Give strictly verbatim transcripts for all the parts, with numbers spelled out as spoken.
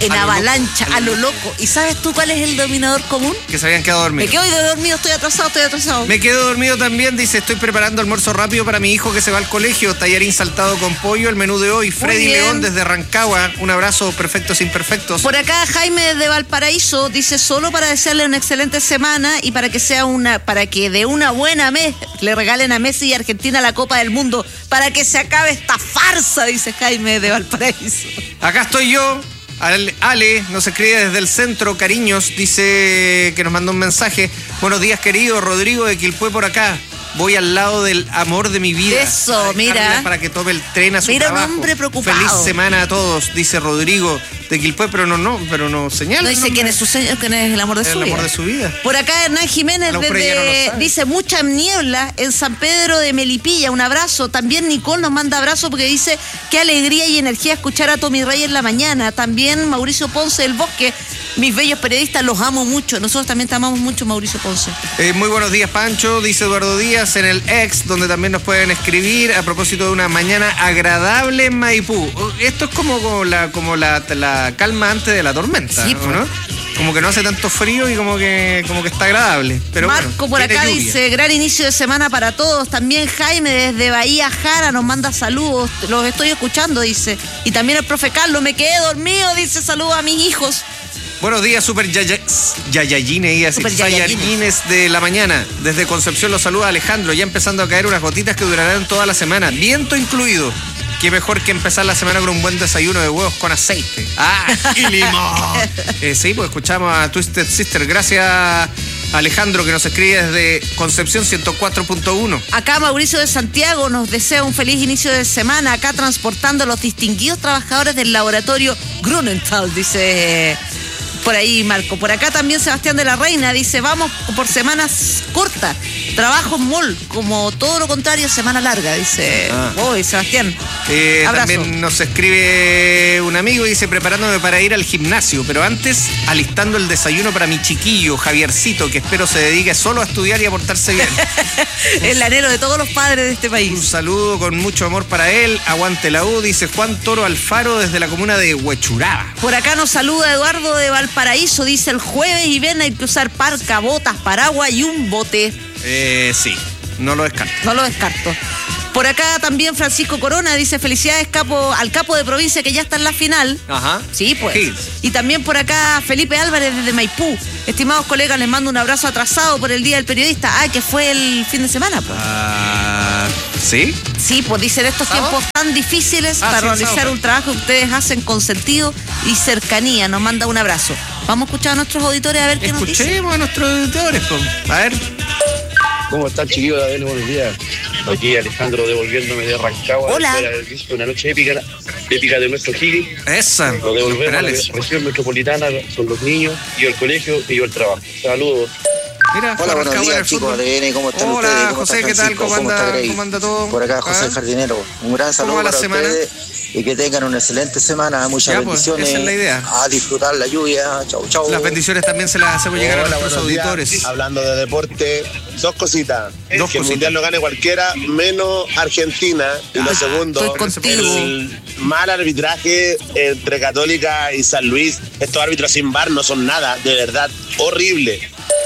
en a avalancha, loco, a lo loco. ¿Y sabes tú cuál es el denominador común? Que se habían quedado dormidos. Me quedo hoy dormido, estoy atrasado, estoy atrasado. Me quedo dormido también, dice, estoy preparando almuerzo rápido para mi hijo que se va al colegio, tallarín saltado con pollo, el menú de hoy. Freddy León desde Rancagua, un abrazo, perfectos imperfectos. Por acá Jaime de Valparaíso dice, solo para desearle una excelente semana y para que sea una, para que de una buena vez le regalen a Messi y Argentina la Copa del Mundo, para que se acabe esta farsa, dice Jaime de Valparaíso. Acá estoy yo. Ale nos escribe desde el centro, cariños, dice que nos mandó un mensaje. Buenos días, querido Rodrigo de Quilpué por acá. Voy al lado del amor de mi vida. Eso, para mira. Para que tome el tren a su mira trabajo. Un hombre preocupado. Feliz semana a todos, dice Rodrigo de Quilpué, pero no, no, pero no señala. No dice quién es su señor, quién es el amor de su vida. El amor de su vida. Por acá Hernán Jiménez desde, no dice, mucha niebla en San Pedro de Melipilla, un abrazo. También Nicole nos manda abrazo porque dice, qué alegría y energía escuchar a Tommy Rey en la mañana. También Mauricio Ponce del Bosque, mis bellos periodistas, los amo mucho. Nosotros también te amamos mucho, Mauricio Ponce. Eh, muy buenos días, Pancho, dice Eduardo Díaz en el ex, donde también nos pueden escribir a propósito de una mañana agradable en Maipú. Esto es como, como, la, como la, la calma antes de la tormenta, sí, ¿no? Como que no hace tanto frío y como que, como que está agradable. Pero Marco bueno, por acá lluvia. Dice, gran inicio de semana para todos. También Jaime desde Bahía Jara nos manda saludos. Los estoy escuchando, dice. Y también el profe Carlos, me quedé dormido, dice, saludos a mis hijos. Buenos días, super yayayines y así, yayayines de la mañana. Desde Concepción los saluda Alejandro, ya empezando a caer unas gotitas que durarán toda la semana, viento incluido. Qué mejor que empezar la semana con un buen desayuno de huevos con aceite. ¡Ah! ¡Y limón! eh, sí, pues escuchamos a Twisted Sister. Gracias, Alejandro, que nos escribe desde Concepción ciento cuatro punto uno. Acá Mauricio de Santiago nos desea un feliz inicio de semana. Acá transportando a los distinguidos trabajadores del laboratorio Grunenthal, dice... Por ahí, Marco. Por acá también Sebastián de la Reina dice, vamos por semanas cortas. Trabajo en mall, como todo lo contrario, semana larga, dice. Ah. Uy, Sebastián. Eh, también nos escribe un amigo y dice, preparándome para ir al gimnasio, pero antes alistando el desayuno para mi chiquillo, Javiercito, que espero se dedique solo a estudiar y a portarse bien. El anhelo de todos los padres de este país. Un saludo con mucho amor para él. Aguante la U, dice Juan Toro Alfaro desde la comuna de Huechuraba. Por acá nos saluda Eduardo de Valparaíso, dice, el jueves y ven hay que usar parca, botas, paraguas y un bote. Eh, sí, no lo descarto. No lo descarto. Por acá también Francisco Corona dice, felicidades capo, al capo de provincia que ya está en la final. Ajá. Sí, pues. Sí. Y también por acá Felipe Álvarez desde Maipú. Estimados colegas, les mando un abrazo atrasado por el Día del Periodista. Ah, que fue el fin de semana, pues. Ah, ¿sí? Sí, pues dicen estos ¿Sábado? tiempos tan difíciles Ah, para sí, realizar sábado. un trabajo que ustedes hacen con sentido y cercanía. Nos manda un abrazo. Vamos a escuchar a nuestros auditores a ver qué nos dicen. Escuchemos a nuestros auditores, pues. A ver. ¿Cómo están, chiquillos? De A D N, buenos días. Aquí Alejandro devolviéndome de Rancagua. Hola. Después de una noche épica, épica de nuestro Gigi. Esa. Lo devolvemos a la región metropolitana, son los niños, y yo el colegio y yo el trabajo. Saludos. Mira, hola, buenos días, chicos de A D N, ¿cómo están Hola, ustedes? ¿Cómo José, está ¿qué tal? ¿Cómo anda, está ¿Cómo anda todo? Por acá, José ¿Ah? el Jardinero. Un gran saludo va la para semana? ustedes y que tengan una excelente semana, muchas Ya, pues, bendiciones. esa es la idea. A disfrutar la lluvia. Chau, chau. Las bendiciones también se las hacemos llegar Hola, a nuestros buenos días. auditores. Hablando de deporte, dos cositas. Dos que cositas. el mundial lo gane cualquiera, menos Argentina. Y lo segundo, estoy contigo. el mal arbitraje entre Católica y San Luis. Estos árbitros sin V A R no son nada, de verdad, horrible.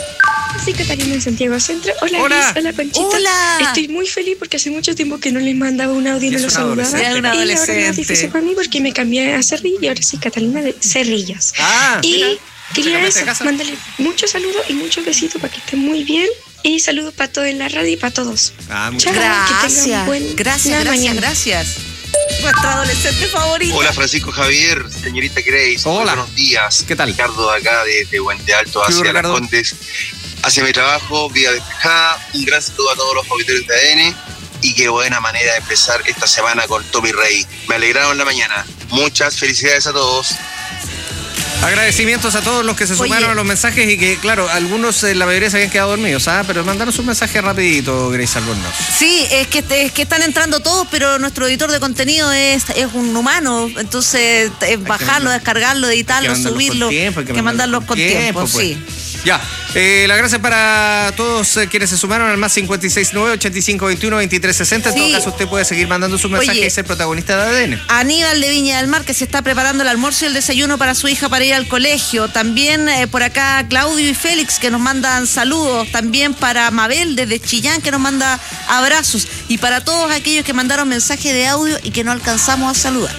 Soy Catalina en Santiago Centro. Hola, Hola. Liz, hola Conchita. Hola. Estoy muy feliz porque hace mucho tiempo que no les mandaba un audio y no Es los una saludaba. adolescente. Es una Y ahora es adolescente. más difícil para mí porque me cambié a Cerri y ahora soy Catalina de Cerrillas. Ah, y mira. quería ¿Te cambiaste eso, de casa? mandarle muchos saludos y muchos besitos para que estén muy bien. Y saludos para todos en la radio y para todos. Ah, muchas Chao, gracias. que tengan Gracias, buen- gracias, una gracias, mañana. gracias. Nuestra adolescente favorita. Hola Francisco Javier, señorita Grace. Hola. Muy buenos días. ¿Qué tal? Ricardo de acá de, de Puente Alto hacia Las Ricardo? Condes. Hacia mi trabajo, vida despejada. Un gran saludo a todos los auditores de A D N. Y qué buena manera de empezar esta semana con Tommy Rey. Me alegraron la mañana. Muchas felicidades a todos. Agradecimientos a todos los que se Oye. sumaron a los mensajes y que, claro, algunos, eh, la mayoría se habían quedado dormidos, ¿ah? Pero mandanos un mensaje rapidito, Grace Albornoz. Sí, es que, es que están entrando todos, pero nuestro editor de contenido es, es un humano, entonces es bajarlo, mandar- descargarlo, editarlo, hay que mandarlos subirlo, con tiempo, hay que que mandarlos mandarlos con con tiempo, tiempo, sí. Ya, eh, las gracias para todos eh, quienes se sumaron al más cincuenta y seis nueve, ochenta y cinco veintiuno, veintitrés sesenta. En Sí. todo caso, usted puede seguir mandando sus mensajes Oye. y ser protagonista de A D N. Aníbal de Viña del Mar, que se está preparando el almuerzo y el desayuno para su hija para ir al colegio. También eh, por acá Claudio y Félix, que nos mandan saludos. También para Mabel desde Chillán, que nos manda abrazos. Y para todos aquellos que mandaron mensaje de audio y que no alcanzamos a saludar.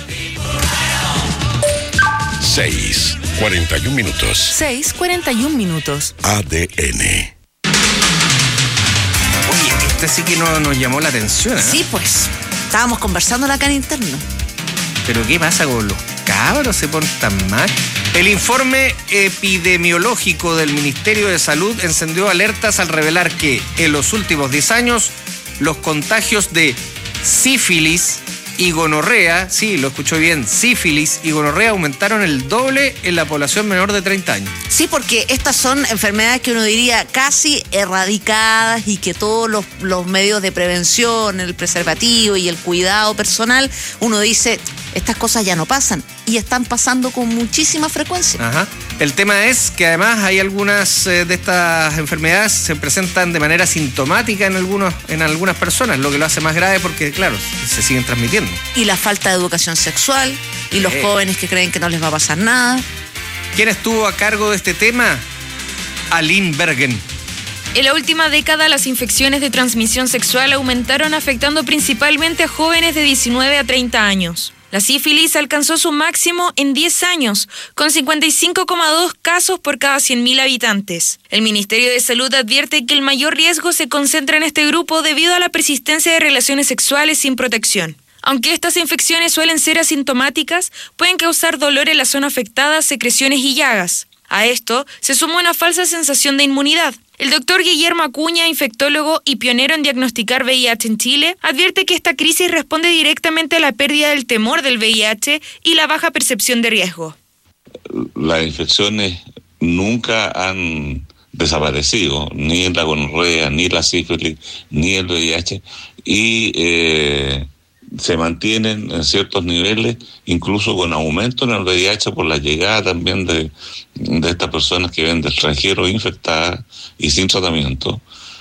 seis, cuarenta y un minutos. seis, cuarenta y un minutos. A D N. Oye, este sí que no, nos llamó la atención, ¿eh? Sí, pues. Estábamos conversando acá en interno. ¿Pero qué pasa con los cabros? ¿Se ponen tan mal? El informe epidemiológico del Ministerio de Salud encendió alertas al revelar que en los últimos diez años los contagios de sífilis y gonorrea, sí, lo escuchó bien, sífilis y gonorrea aumentaron el doble en la población menor de treinta años. Sí, porque estas son enfermedades que uno diría casi erradicadas y que todos los, los medios de prevención, el preservativo y el cuidado personal, uno dice, estas cosas ya no pasan y están pasando con muchísima frecuencia. Ajá. El tema es que además hay algunas eh, de estas enfermedades se presentan de manera sintomática en, algunos, en algunas personas, lo que lo hace más grave porque, claro, se siguen transmitiendo. Y la falta de educación sexual y los Eh. jóvenes que creen que no les va a pasar nada. ¿Quién estuvo a cargo de este tema? Aline Bergen. En la última década, las infecciones de transmisión sexual aumentaron, afectando principalmente a jóvenes de diecinueve a treinta años. La sífilis alcanzó su máximo en diez años, con cincuenta y cinco coma dos casos por cada cien mil habitantes. El Ministerio de Salud advierte que el mayor riesgo se concentra en este grupo debido a la persistencia de relaciones sexuales sin protección. Aunque estas infecciones suelen ser asintomáticas, pueden causar dolor en la zona afectada, secreciones y llagas. A esto se suma una falsa sensación de inmunidad. El doctor Guillermo Acuña, infectólogo y pionero en diagnosticar V I H en Chile, advierte que esta crisis responde directamente a la pérdida del temor del V I H y la baja percepción de riesgo. Las infecciones nunca han desaparecido, ni la gonorrea, ni la sífilis, ni el V I H, y eh, se mantienen en ciertos niveles, incluso con aumento en el V I H por la llegada también de, de estas personas que vienen del extranjero infectadas y sin tratamiento.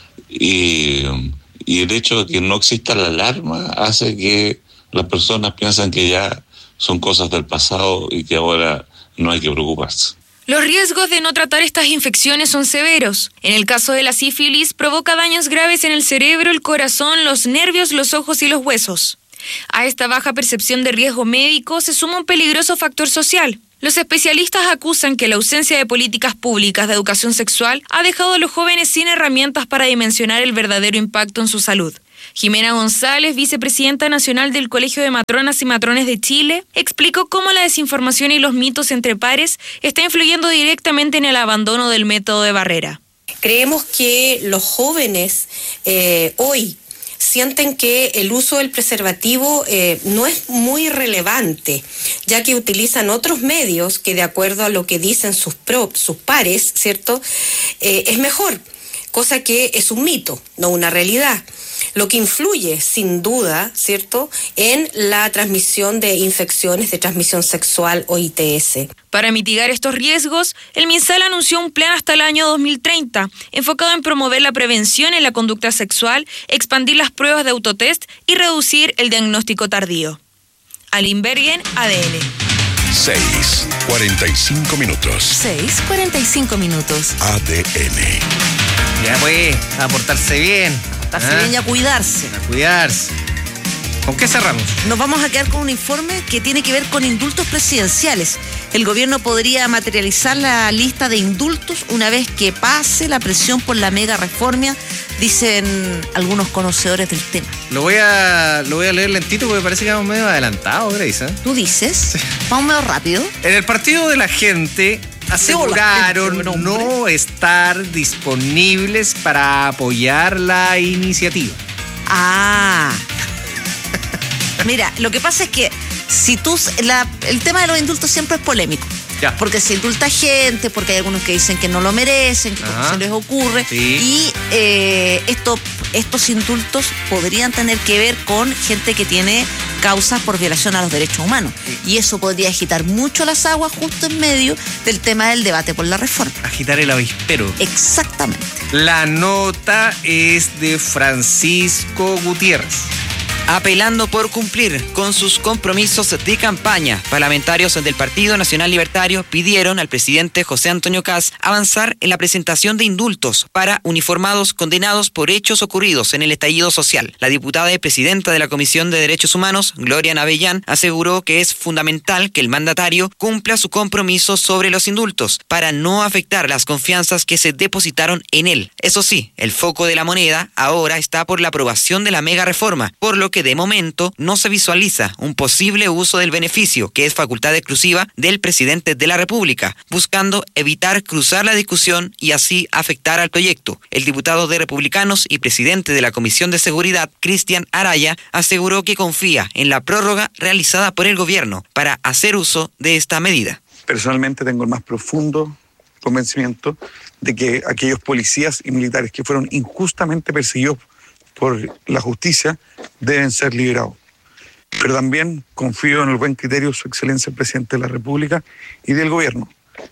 Y, y el hecho de que no exista la alarma hace que las personas piensan que ya son cosas del pasado y que ahora no hay que preocuparse. Los riesgos de no tratar estas infecciones son severos. En el caso de la sífilis, provoca daños graves en el cerebro, el corazón, los nervios, los ojos y los huesos. A esta baja percepción de riesgo médico se suma un peligroso factor social. Los especialistas acusan que la ausencia de políticas públicas de educación sexual ha dejado a los jóvenes sin herramientas para dimensionar el verdadero impacto en su salud. Jimena González, vicepresidenta nacional del Colegio de Matronas y Matrones de Chile, explicó cómo la desinformación y los mitos entre pares está influyendo directamente en el abandono del método de barrera. Creemos que los jóvenes eh, hoy sienten que el uso del preservativo eh, no es muy relevante, ya que utilizan otros medios que, de acuerdo a lo que dicen sus, pro, sus pares, ¿cierto?, eh, es mejor, cosa que es un mito, no una realidad. Lo que influye, sin duda, ¿cierto?, en la transmisión de infecciones de transmisión sexual o I T S. Para mitigar estos riesgos, el MinSal anunció un plan hasta el año dos mil treinta, enfocado en promover la prevención en la conducta sexual, expandir las pruebas de autotest y reducir el diagnóstico tardío. Aline Bergen, A D N. seis, cuarenta y cinco minutos. seis, cuarenta y cinco minutos. A D N. Ya pues, a portarse bien. Portarse ¿Ah? bien y a cuidarse. A cuidarse. ¿Con qué cerramos? Nos vamos a quedar con un informe que tiene que ver con indultos presidenciales. El gobierno podría materializar la lista de indultos una vez que pase la presión por la mega reforma, dicen algunos conocedores del tema. Lo voy a, lo voy a leer lentito porque parece que vamos medio adelantados, Grace, ¿eh? ¿Tú dices? Sí. Vamos medio rápido. En el Partido de la Gente aseguraron Hola, no estar disponibles para apoyar la iniciativa. Ah... Mira, lo que pasa es que si tú la, el tema de los indultos siempre es polémico. Ya. Porque se indulta gente, porque hay algunos que dicen que no lo merecen, que porque se les ocurre. Sí. Y eh, esto estos indultos podrían tener que ver con gente que tiene causas por violación a los derechos humanos. Y eso podría agitar mucho las aguas justo en medio del tema del debate por la reforma. Agitar el avispero. Exactamente. La nota es de Francisco Gutiérrez. Apelando por cumplir con sus compromisos de campaña, parlamentarios del Partido Nacional Libertario pidieron al presidente José Antonio Kast avanzar en la presentación de indultos para uniformados condenados por hechos ocurridos en el estallido social. La diputada y presidenta de la Comisión de Derechos Humanos, Gloria Navellán, aseguró que es fundamental que el mandatario cumpla su compromiso sobre los indultos para no afectar las confianzas que se depositaron en él. Eso sí, el foco de la moneda ahora está por la aprobación de la mega reforma, por lo que que de momento no se visualiza un posible uso del beneficio, que es facultad exclusiva del presidente de la República, buscando evitar cruzar la discusión y así afectar al proyecto. El diputado de Republicanos y presidente de la Comisión de Seguridad, Cristian Araya, aseguró que confía en la prórroga realizada por el gobierno para hacer uso de esta medida. Personalmente tengo el más profundo convencimiento de que aquellos policías y militares que fueron injustamente perseguidos por la justicia deben ser liberados. Pero también confío en el buen criterio de su excelencia el presidente de la República y del gobierno,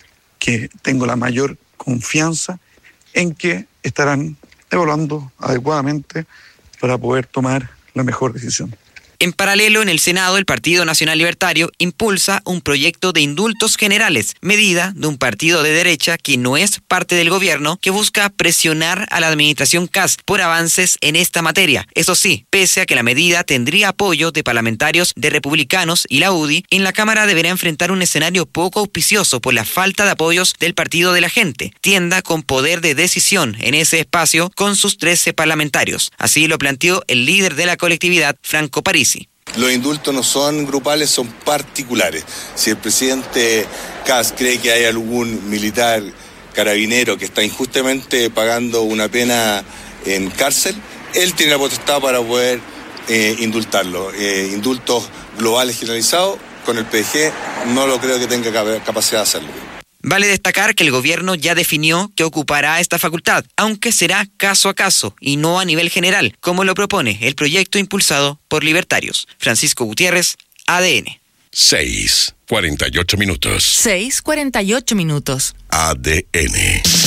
que tengo la mayor confianza en que estarán evaluando adecuadamente para poder tomar la mejor decisión. En paralelo, en el Senado, el Partido Nacional Libertario impulsa un proyecto de indultos generales, medida de un partido de derecha que no es parte del gobierno, que busca presionar a la administración Kast por avances en esta materia. Eso sí, pese a que la medida tendría apoyo de parlamentarios de Republicanos y la U D I, en la Cámara deberá enfrentar un escenario poco auspicioso por la falta de apoyos del Partido de la Gente, tienda con poder de decisión en ese espacio con sus trece parlamentarios. Así lo planteó el líder de la colectividad, Franco Parisi. Los indultos no son grupales, son particulares. Si el presidente Kast cree que hay algún militar carabinero que está injustamente pagando una pena en cárcel, él tiene la potestad para poder eh, indultarlo. Eh, indultos globales generalizados, con el P G no lo creo que tenga capacidad de hacerlo. Vale destacar que el gobierno ya definió que ocupará esta facultad, aunque será caso a caso y no a nivel general, como lo propone el proyecto impulsado por libertarios. Francisco Gutiérrez, A D N. seis, cuarenta y ocho minutos. seis, cuarenta y ocho minutos. A D N.